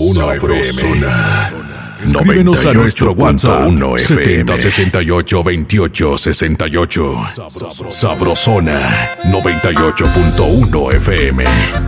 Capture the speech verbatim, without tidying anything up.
uno F M. Escríbenos a nuestro WhatsApp setenta sesenta y ocho veintiocho sesenta y ocho. Sabrosona noventa y ocho punto uno F M.